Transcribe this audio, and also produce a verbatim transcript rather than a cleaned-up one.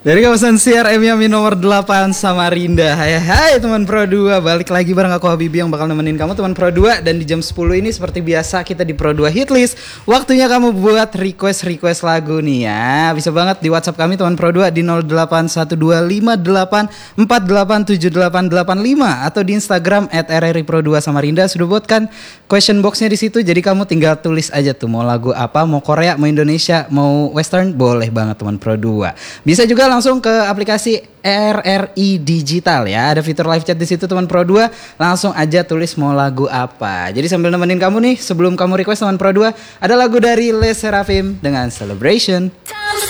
Dari kawasan C R M Yami nomor delapan Samarinda. Hai hai teman Pro dua, balik lagi bareng aku Habibi yang bakal nemenin kamu teman Pro dua. Dan di jam sepuluh ini seperti biasa kita di Pro dua Hitlist. Waktunya kamu buat request-request lagu nih ya. Bisa banget di WhatsApp kami teman Pro dua di nol delapan satu dua lima delapan empat delapan tujuh delapan delapan lima atau di Instagram at r r i pro dua samarinda. Sudah buatkan question boxnya di situ. Jadi kamu tinggal tulis aja tuh mau lagu apa, mau Korea, mau Indonesia, mau Western, boleh banget teman Pro dua. Bisa juga langsung ke aplikasi R R I Digital ya. Ada fitur live chat di situ teman Pro dua. Langsung aja tulis mau lagu apa. Jadi sambil nemenin kamu nih, sebelum kamu request teman Pro dua, ada lagu dari Les Seraphim dengan Celebration.